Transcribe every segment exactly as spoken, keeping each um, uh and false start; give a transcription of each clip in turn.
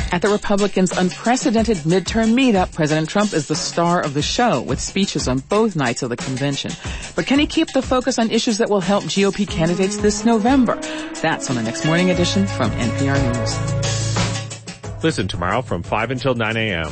At the Republicans' unprecedented midterm meetup, President Trump is the star of the show with speeches on both nights of the convention. But can he keep the focus on issues that will help G O P candidates this November? That's on the next morning edition from N P R News. Listen tomorrow from five until nine a.m.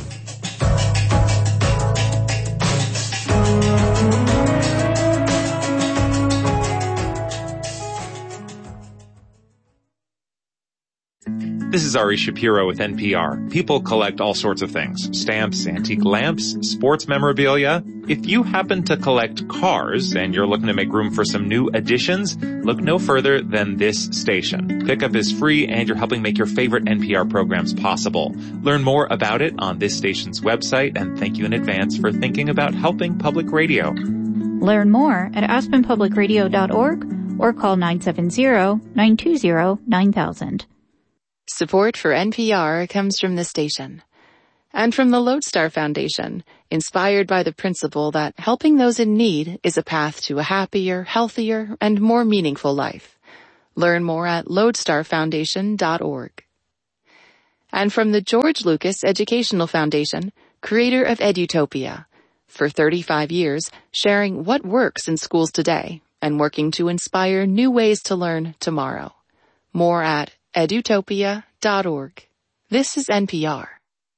This is Ari Shapiro with N P R. People collect all sorts of things. Stamps, antique lamps, sports memorabilia. If you happen to collect cars and you're looking to make room for some new additions, look no further than this station. Pickup is free and you're helping make your favorite N P R programs possible. Learn more about it on this station's website, and thank you in advance for thinking about helping public radio. Learn more at aspen public radio dot org or call nine seven zero, nine two zero, nine thousand. Support for N P R comes from the station and from the Lodestar Foundation, inspired by the principle that helping those in need is a path to a happier, healthier, and more meaningful life. Learn more at lodestar foundation dot org. And from the George Lucas Educational Foundation, creator of Edutopia, for thirty-five years, sharing what works in schools today and working to inspire new ways to learn tomorrow. More at edutopia dot org. This is N P R.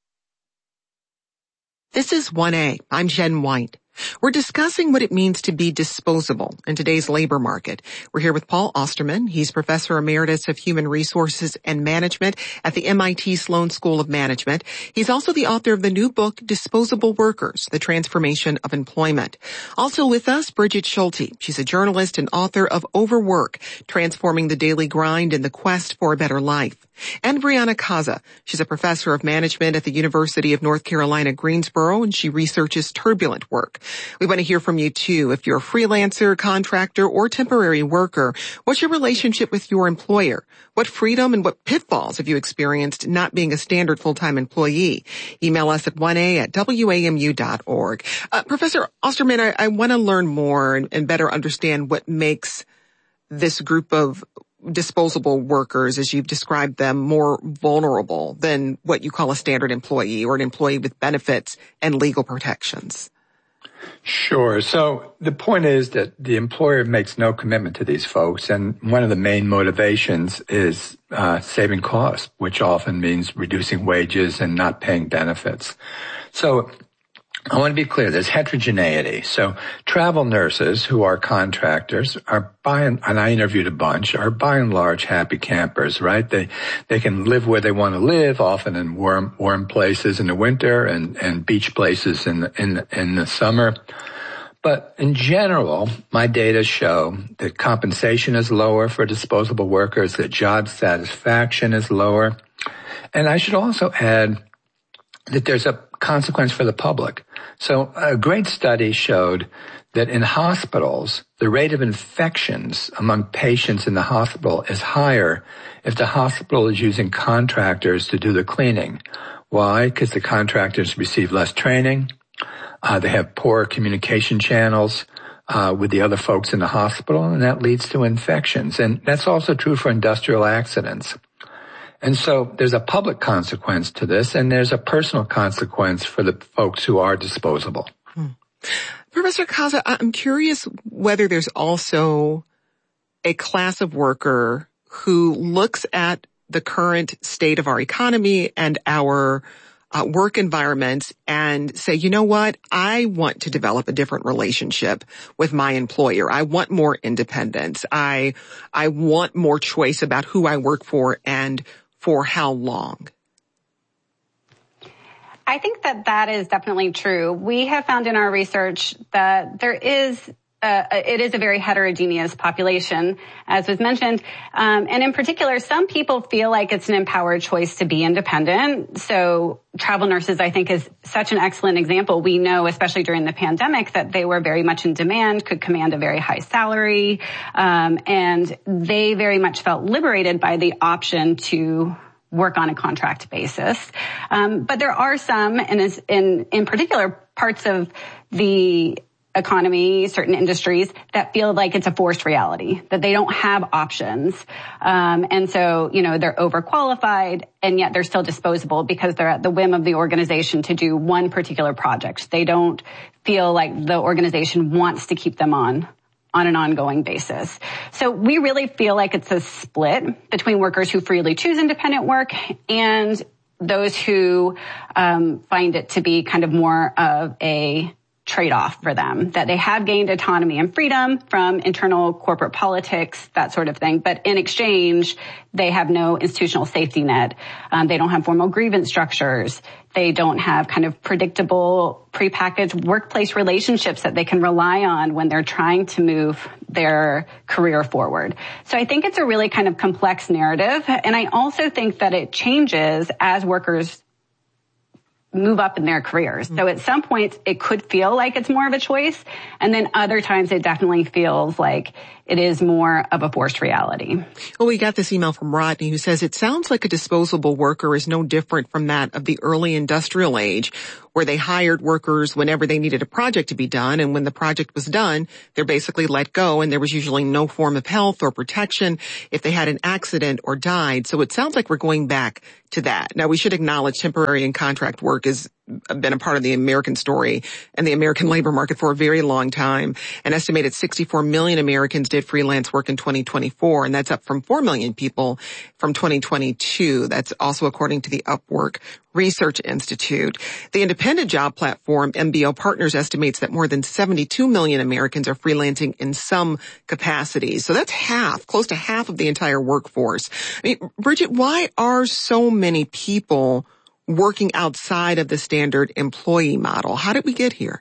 This is one A. I'm Jen White. We're discussing what it means to be disposable in today's labor market. We're here with Paul Osterman. He's Professor Emeritus of Human Resources and Management at the M I T Sloan School of Management. He's also the author of the new book, Disposable Workers, The Transformation of Employment. Also with us, Bridget Schulte. She's a journalist and author of Overwork, Transforming the Daily Grind in the Quest for a Better Life. And Brianna Kaza. She's a professor of management at the University of North Carolina, Greensboro, and she researches turbulent work. We want to hear from you, too. If you're a freelancer, contractor, or temporary worker, what's your relationship with your employer? What freedom and what pitfalls have you experienced not being a standard full-time employee? Email us at one a at w a m u dot org. Uh, Professor Osterman, I, I want to learn more and, and better understand what makes this group of disposable workers, as you've described them, more vulnerable than what you call a standard employee or an employee with benefits and legal protections. Sure. So the point is that the employer makes no commitment to these folks, and one of the main motivations is uh saving costs, which often means reducing wages and not paying benefits. So I want to be clear, there's heterogeneity. So travel nurses who are contractors are by and, and I interviewed a bunch, are by and large happy campers, right? They, they can live where they want to live, often in warm, warm places in the winter and, and beach places in the, in the, in the summer. But in general, my data show that compensation is lower for disposable workers, that job satisfaction is lower. And I should also add that there's a consequence for the public. So a great study showed that in hospitals, the rate of infections among patients in the hospital is higher if the hospital is using contractors to do the cleaning. Why? Because the contractors receive less training. Uh, they have poor communication channels uh, with the other folks in the hospital, and that leads to infections. And that's also true for industrial accidents. And so there's a public consequence to this, and there's a personal consequence for the folks who are disposable. Hmm. Professor Kaza, I'm curious whether there's also a class of worker who looks at the current state of our economy and our uh, work environments and say, you know what, I want to develop a different relationship with my employer. I want more independence. I, I want more choice about who I work for and for how long. I think that that is definitely true. We have found in our research that there is Uh, it is a very heterogeneous population, as was mentioned. Um, and in particular, some people feel like it's an empowered choice to be independent. So travel nurses, I think, is such an excellent example. We know, especially during the pandemic, that they were very much in demand, could command a very high salary, um, and they very much felt liberated by the option to work on a contract basis. Um, but there are some, and in, in particular, parts of the economy, certain industries that feel like it's a forced reality, that they don't have options. Um, and so, you know, they're overqualified and yet they're still disposable because they're at the whim of the organization to do one particular project. They don't feel like the organization wants to keep them on on an ongoing basis. So we really feel like it's a split between workers who freely choose independent work and those who um, find it to be kind of more of a trade-off for them, that they have gained autonomy and freedom from internal corporate politics, that sort of thing. But in exchange, they have no institutional safety net. Um, they don't have formal grievance structures. They don't have kind of predictable prepackaged workplace relationships that they can rely on when they're trying to move their career forward. So I think it's a really kind of complex narrative. And I also think that it changes as workers move up in their careers. So at some points it could feel like it's more of a choice. And then other times it definitely feels like it is more of a forced reality. Well, we got this email from Rodney who says, it sounds like a disposable worker is no different from that of the early industrial age, where they hired workers whenever they needed a project to be done. And when the project was done, they're basically let go. And there was usually no form of health or protection if they had an accident or died. So it sounds like we're going back to that. Now, we should acknowledge temporary and contract work has been a part of the American story and the American labor market for a very long time. An estimated sixty-four million Americans did freelance work in twenty twenty-four, and that's up from four million people from twenty twenty-two. That's also according to the Upwork Research Institute. The independent job platform M B O Partners estimates that more than seventy-two million Americans are freelancing in some capacity. So that's half, close to half of the entire workforce. I mean, Bridget, why are so many people working outside of the standard employee model? How did we get here?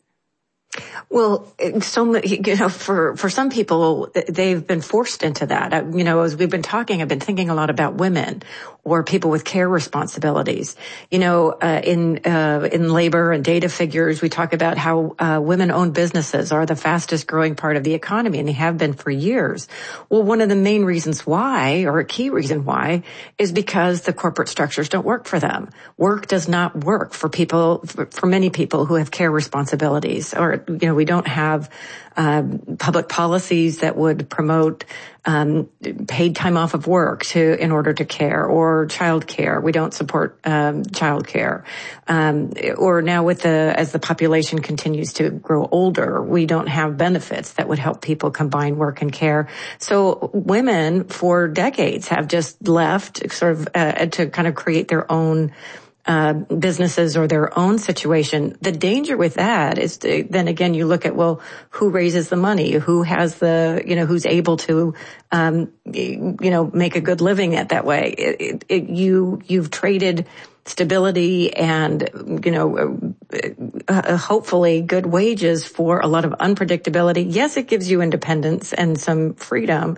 Well, so, you know, for, for some people, they've been forced into that. You know, as we've been talking, I've been thinking a lot about women or people with care responsibilities. You know, uh, in, uh, in labor and data figures, we talk about how, uh, women-owned businesses are the fastest growing part of the economy, and they have been for years. Well, one of the main reasons why, or a key reason why, is because the corporate structures don't work for them. Work does not work for people, for, for many people who have care responsibilities, or, you know, we don't have um, public policies that would promote um, paid time off of work to in order to care, or child care. We don't support um, child care. Um, or now with the as the population continues to grow older, we don't have benefits that would help people combine work and care. So women for decades have just left sort of uh, to kind of create their own Uh, businesses or their own situation. The danger with that is to, then again, you look at, well, who raises the money? Who has the, you know, who's able to, um, you know, make a good living at that way? It, it, it, you, you've traded stability and, you know, uh, hopefully good wages for a lot of unpredictability. Yes, it gives you independence and some freedom.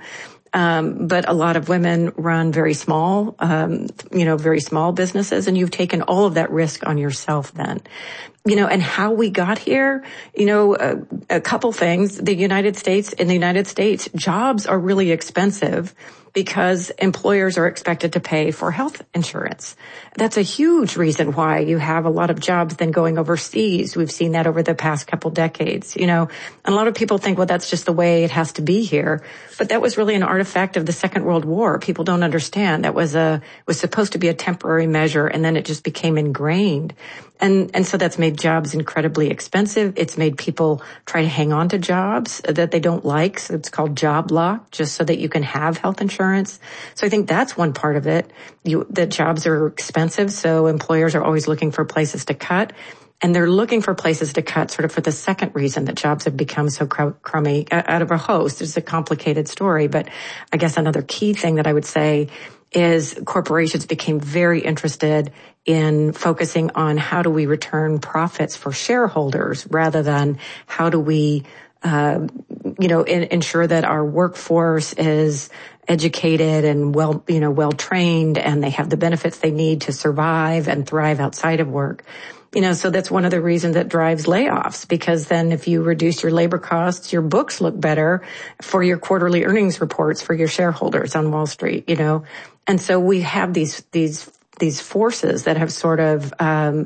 Um, but a lot of women run very small, um, you know, very small businesses, and you've taken all of that risk on yourself then. You know, and how we got here, you know, a, a couple things. The United States, in the United States, jobs are really expensive because employers are expected to pay for health insurance. That's a huge reason why you have a lot of jobs then going overseas. We've seen that over the past couple decades, you know, and a lot of people think, well, that's just the way it has to be here. But that was really an artifact of the Second World War. People don't understand that was a, was supposed to be a temporary measure, and then it just became ingrained. And, and so that's made jobs incredibly expensive. It's made people try to hang on to jobs that they don't like. So it's called job lock, just so that you can have health insurance. So I think that's one part of it. You, the jobs are expensive, so employers are always looking for places to cut. And they're looking for places to cut sort of for the second reason that jobs have become so crummy out of a host. It's a complicated story, but I guess another key thing that I would say is corporations became very interested in focusing on how do we return profits for shareholders rather than how do we, uh, you know, in, ensure that our workforce is educated and well, you know, well trained, and they have the benefits they need to survive and thrive outside of work. You know, so that's one of the reasons that drives layoffs, because then if you reduce your labor costs, your books look better for your quarterly earnings reports for your shareholders on Wall Street, you know. And so we have these, these, these forces that have sort of, um,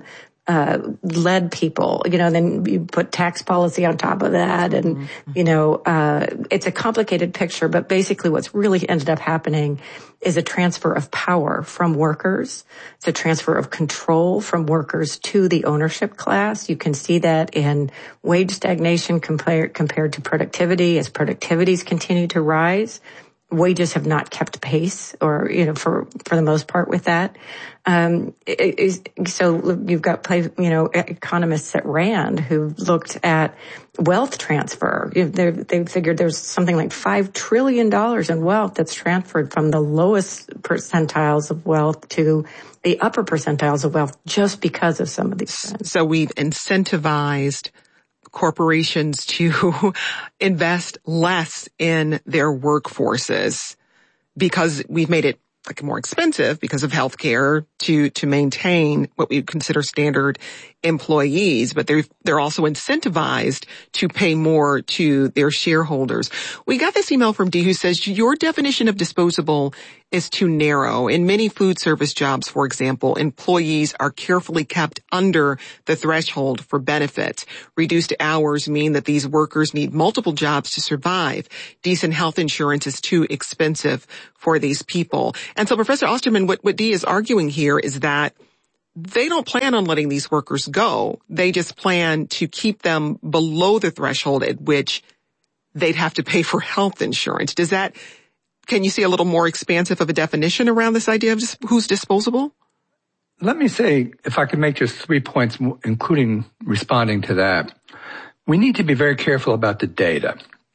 uh, led people, you know, then you put tax policy on top of that. And, mm-hmm. you know, uh, it's a complicated picture, but basically what's really ended up happening is a transfer of power from workers. It's a transfer of control from workers to the ownership class. You can see that in wage stagnation compared, compared to productivity. As productivities continue to rise, wages have not kept pace, or, you know, for, for the most part with that. Um, it, it, so you've got, you know, economists at Rand who looked at wealth transfer. They figured there's something like five trillion dollars in wealth that's transferred from the lowest percentiles of wealth to the upper percentiles of wealth just because of some of these trends. So we've incentivized corporations to invest less in their workforces because we've made it like more expensive because of healthcare to to maintain what we consider standard employees, but they're they're also incentivized to pay more to their shareholders. We got this email from Dee who says your definition of disposable is too narrow. In many food service jobs, for example, employees are carefully kept under the threshold for benefits. Reduced hours mean that these workers need multiple jobs to survive. Decent health insurance is too expensive for these people. And so, Professor Osterman, what, what Dee is arguing here is that they don't plan on letting these workers go. They just plan to keep them below the threshold at which they'd have to pay for health insurance. Does that, can you see a little more expansive of a definition around this idea of dis- who's disposable? Let me say, if I could make just three points, including responding to that. We need to be very careful about the data.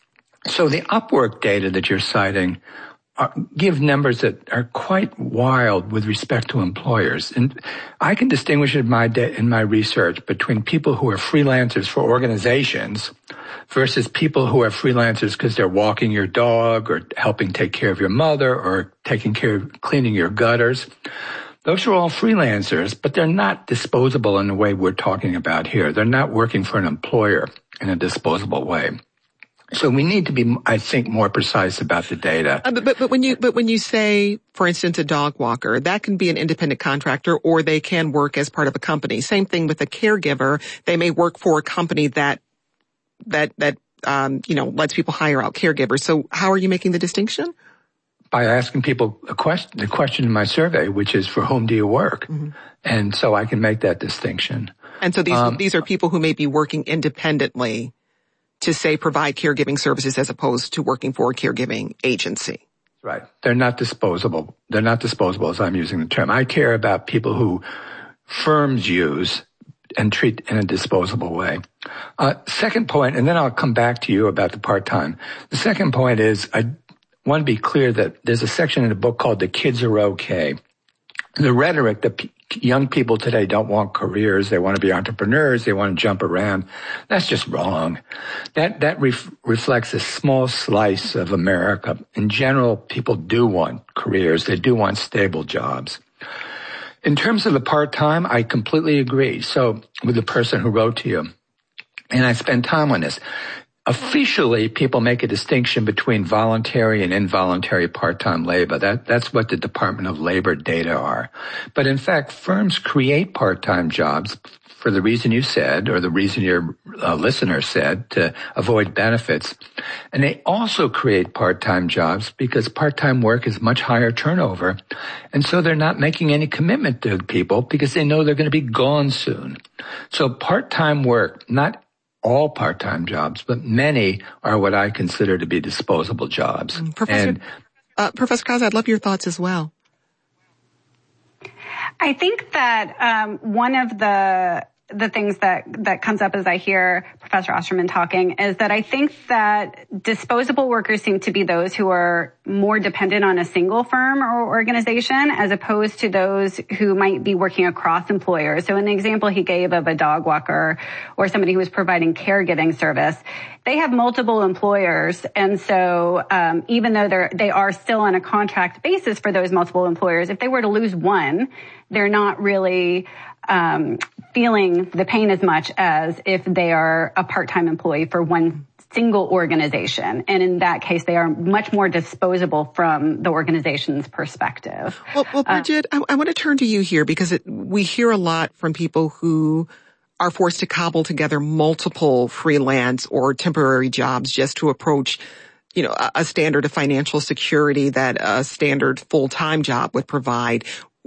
So the Upwork data that you're citing are, give numbers that are quite wild with respect to employers. And I can distinguish in my de- in my research between people who are freelancers for organizations versus people who are freelancers because they're walking your dog or helping take care of your mother or taking care of cleaning your gutters. Those are all freelancers, but they're not disposable in the way we're talking about here. They're not working for an employer in a disposable way. So we need to be, I think, more precise about the data. Uh, but, but, but when you, but when you say, for instance, a dog walker, that can be an independent contractor or they can work as part of a company. Same thing with a caregiver. They may work for a company that, that, that, um, you know, lets people hire out caregivers. So how are you making the distinction? By asking people a question, the question in my survey, which is, for whom do you work? Mm-hmm. And so I can make that distinction. And so these, um, these are people who may be working independently to, say, provide caregiving services as opposed to working for a caregiving agency. Right. They're not disposable. They're not disposable as I'm using the term. I care about people who firms use and treat in a disposable way. Uh, second point, and then I'll come back to you about the part-time. The second point is I want to be clear that there's a section in the book called The Kids Are Okay. The rhetoric that p- young people today don't want careers, they want to be entrepreneurs, they want to jump around. That's just wrong. That that ref- reflects a small slice of America. In general, people do want careers, they do want stable jobs. In terms of the part-time, I completely agree. So with the person who wrote to you, and I spend time on this. Officially, people make a distinction between voluntary and involuntary part-time labor. That, that's what the Department of Labor data are. But in fact, firms create part-time jobs for the reason you said, or the reason your uh, listener said, to avoid benefits. And they also create part-time jobs because part-time work is much higher turnover. And so they're not making any commitment to people because they know they're going to be gone soon. So part-time work, not all part-time jobs, but many are what I consider to be disposable jobs. Professor, and, uh, Professor Krause, I'd love your thoughts as well. I think that um, one of the the things that that comes up as I hear Professor Osterman talking is that I think that disposable workers seem to be those who are more dependent on a single firm or organization as opposed to those who might be working across employers. So in the example he gave of a dog walker or somebody who was providing caregiving service, they have multiple employers. And so um, even though they're, they are still on a contract basis for those multiple employers, if they were to lose one, they're not really um, feeling the pain as much as if they are a part-time employee for one single organization. And in that case, they are much more disposable from the organization's perspective. Well, well Bridget, uh, I, I want to turn to you here because it, we hear a lot from people who are forced to cobble together multiple freelance or temporary jobs just to approach, you know, a, a standard of financial security that a standard full-time job would provide.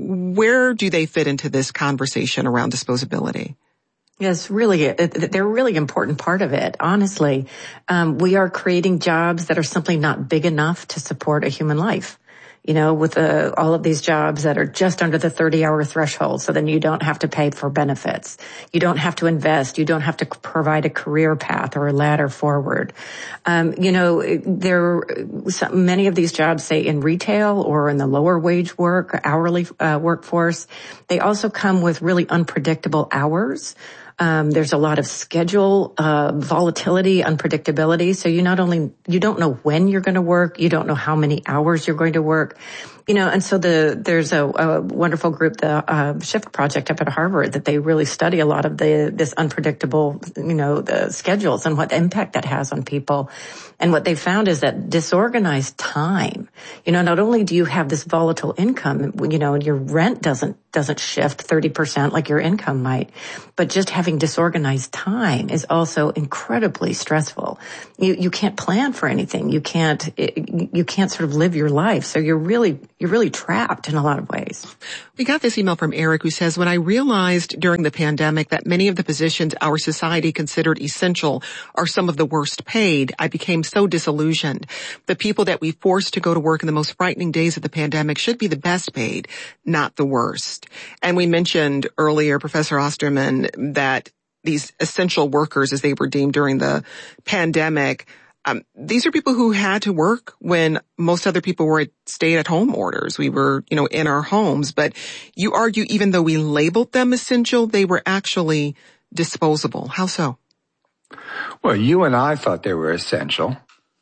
Where do they fit into this conversation around disposability? Yes, really, they're a really important part of it. Honestly, um, we are creating jobs that are simply not big enough to support a human life. You know, with uh, all of these jobs that are just under the thirty-hour threshold, so then you don't have to pay for benefits. You don't have to invest. You don't have to provide a career path or a ladder forward. Um, you know, there many of these jobs, say in retail or in the lower wage work, hourly uh, workforce, they also come with really unpredictable hours. Um, there's a lot of schedule, uh, volatility, unpredictability. So you not only, you don't know when you're going to work, you don't know how many hours you're going to work, you know, and so the, there's a, a wonderful group, the, uh, Shift Project up at Harvard, that they really study a lot of the, this unpredictable, you know, the schedules and what impact that has on people. And what they found is that disorganized time, you know, not only do you have this volatile income, you know, and your rent doesn't, doesn't shift thirty percent like your income might, but just having disorganized time is also incredibly stressful. You, you can't plan for anything. You can't, you can't sort of live your life. So you're really, you're really trapped in a lot of ways. We got this email from Eric who says, when I realized during the pandemic that many of the positions our society considered essential are some of the worst paid, I became so disillusioned. The people that we forced to go to work in the most frightening days of the pandemic should be the best paid, not the worst. And we mentioned earlier, Professor Osterman, that these essential workers, as they were deemed during the pandemic, um, these are people who had to work when most other people were at stay-at-home orders. We were, you know, in our homes. But you argue even though we labeled them essential, they were actually disposable. How so? Well, you and I thought they were essential.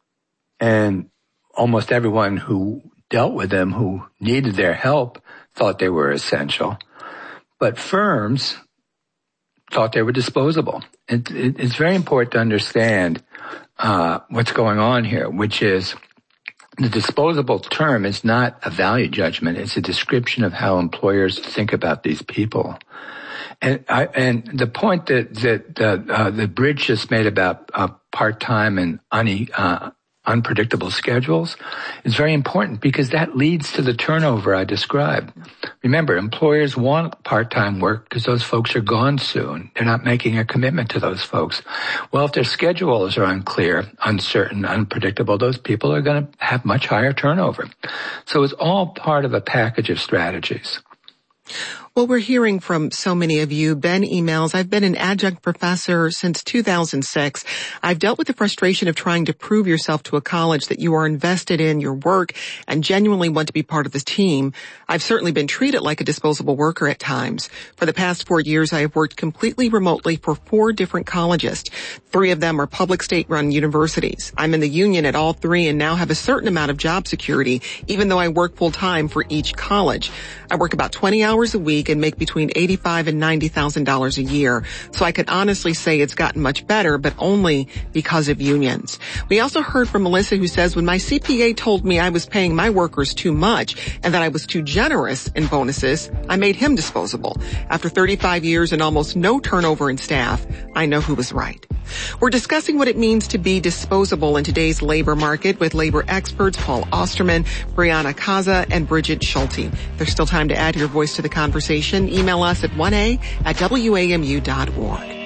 And almost everyone who dealt with them, who needed their help, thought they were essential. But firms thought they were disposable. It, it, it's very important to understand uh, what's going on here, which is the disposable term is not a value judgment. It's a description of how employers think about these people. And I, and the point that that uh, uh, the Bridge just made about uh, part-time and un, uh, unpredictable schedules is very important because that leads to the turnover I described. Remember, employers want part-time work because those folks are gone soon. They're not making a commitment to those folks. Well, if their schedules are unclear, uncertain, unpredictable, those people are going to have much higher turnover. So it's all part of a package of strategies. Well, we're hearing from so many of you. Ben emails, I've been an adjunct professor since two thousand six. I've dealt with the frustration of trying to prove yourself to a college that you are invested in your work and genuinely want to be part of the team. I've certainly been treated like a disposable worker at times. For the past four years, I have worked completely remotely for four different colleges. Three of them are public state-run universities. I'm in the union at all three and now have a certain amount of job security, even though I work full-time for each college. I work about twenty hours a week and make between eighty-five thousand dollars and ninety thousand dollars a year. So I could honestly say it's gotten much better, but only because of unions. We also heard from Melissa who says, when my C P A told me I was paying my workers too much and that I was too generous in bonuses, I made him disposable. After thirty-five years and almost no turnover in staff, I know who was right. We're discussing what it means to be disposable in today's labor market with labor experts Paul Osterman, Brianna Kaza, and Bridget Schulte. There's still time to add your voice to the conversation. Email us at one a at W A M U dot org.